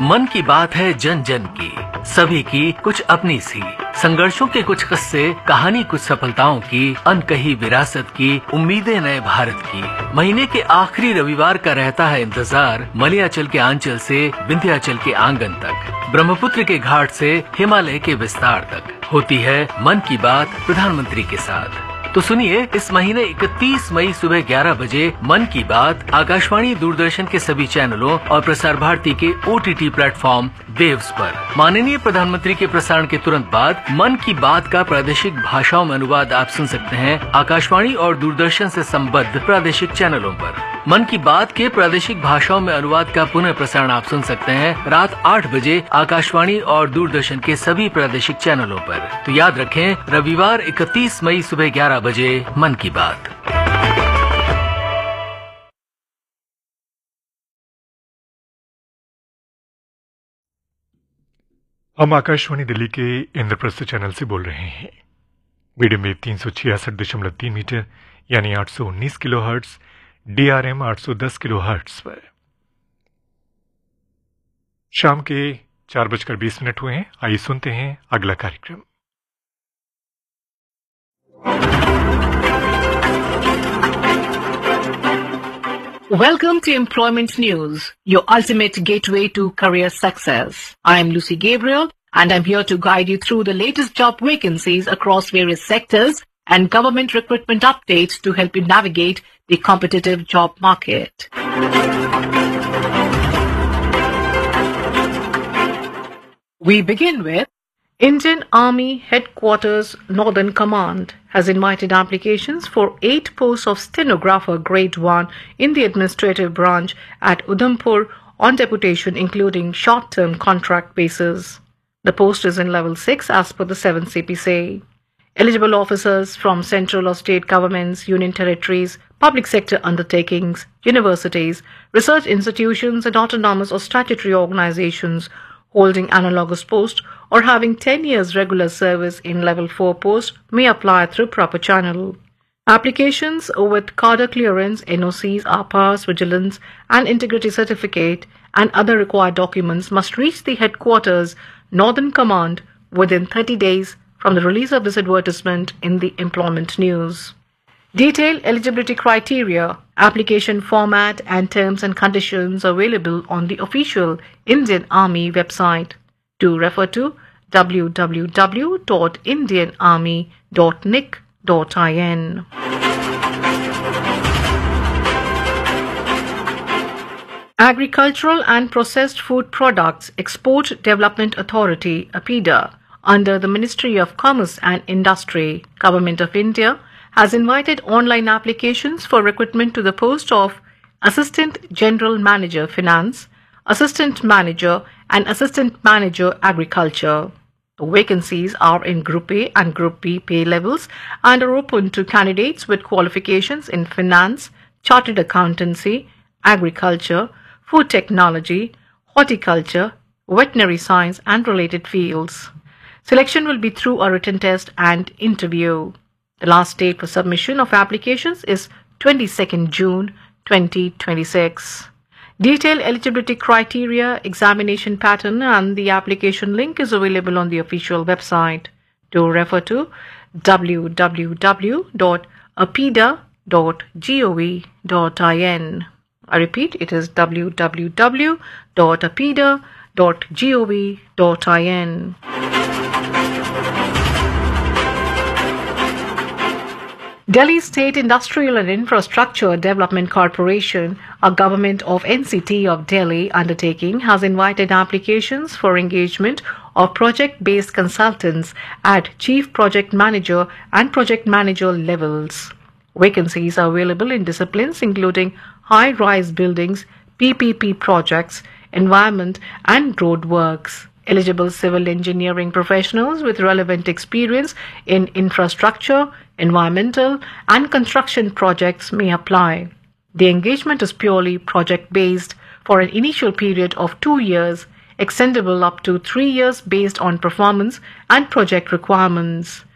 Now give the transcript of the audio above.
मन की बात है जन जन की, सभी की कुछ अपनी सी, संघर्षों के कुछ किस्से, कहानी कुछ सफलताओं की, अनकही विरासत की, उम्मीदें नए भारत की। महीने के आखिरी रविवार का रहता है इंतजार, मलयाचल के आंचल से विंध्याचल के आंगन तक, ब्रह्मपुत्र के घाट से हिमालय के विस्तार तक होती है मन की बात प्रधानमंत्री के साथ। तो सुनिए, इस महीने 31 मई सुबह 11 बजे मन की बात आकाशवाणी, दूरदर्शन के सभी चैनलों और प्रसार भारती के OTT प्लेटफॉर्म वेव्स पर। माननीय प्रधानमंत्री के प्रसारण के तुरंत बाद मन की बात का प्रादेशिक भाषाओं में अनुवाद आप सुन सकते हैं आकाशवाणी और दूरदर्शन से संबद्ध प्रादेशिक चैनलों पर। मन की बात के प्रादेशिक भाषाओं में अनुवाद का पुनः प्रसारण आप सुन सकते हैं रात 8 बजे आकाशवाणी और दूरदर्शन के सभी प्रादेशिक चैनलों पर। तो याद रखें, रविवार 31 मई सुबह 11 बजे मन की बात। हम आकाशवाणी दिल्ली के इंद्रप्रस्थ चैनल से बोल रहे हैं। मीडियम वेव 366.3 मीटर यानी 819 किलोहर्ट्ज, DRM 810 किलोहर्ट्ज पर। शाम के 4:20 हुए हैं। आइए सुनते हैं अगला कार्यक्रम। Welcome to Employment News, your ultimate gateway to career success. I am Lucy Gabriel, and I'm here to guide you through the latest job vacancies across various sectors and government recruitment updates to help you navigate the competitive job market. We begin with Indian Army Headquarters Northern Command has invited applications for 8 posts of stenographer grade 1 in the administrative branch at Udhampur on deputation, including short-term contract basis. The post is in level 6 as per the 7th CPC. Eligible officers from central or state governments, union territories, public sector undertakings, universities, research institutions and autonomous or statutory organizations holding analogous post or having 10 years regular service in level 4 post may apply through proper channel. Applications with cadre clearance, NOCs, APAS, vigilance and integrity certificate and other required documents must reach the headquarters Northern Command within 30 days from the release of this advertisement in the Employment News. Detailed eligibility criteria, application format and terms and conditions available on the official Indian Army website. To refer to www.indianarmy.nic.in. Agricultural and Processed Food Products Export Development Authority, APIDA, under the Ministry of Commerce and Industry, Government of India, has invited online applications for recruitment to the post of Assistant General Manager Finance, Assistant Manager and Assistant Manager Agriculture. The vacancies are in Group A and Group B pay levels and are open to candidates with qualifications in finance, chartered accountancy, agriculture, food technology, horticulture, veterinary science and related fields. Selection will be through a written test and interview. The last date for submission of applications is 22nd June 2026. Detailed eligibility criteria, examination pattern and the application link is available on the official website. To refer to www.apida.gov.in. I repeat, it is www.apida.gov.in. Delhi State Industrial and Infrastructure Development Corporation, a government of NCT of Delhi undertaking, has invited applications for engagement of project-based consultants at Chief Project Manager and Project Manager levels. Vacancies are available in disciplines including high-rise buildings, PPP projects, environment and road works. Eligible civil engineering professionals with relevant experience in infrastructure, environmental and construction projects may apply. The engagement is purely project-based for an initial period of 2 years, extendable up to 3 years based on performance and project requirements.